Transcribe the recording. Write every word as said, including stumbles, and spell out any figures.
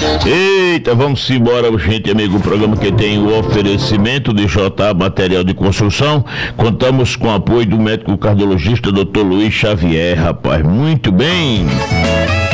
Eita, vamos embora, gente, amigo. O programa que tem o oferecimento de J A Material de Construção. Contamos com o apoio do médico cardiologista doutor Luiz Xavier, rapaz. Muito bem.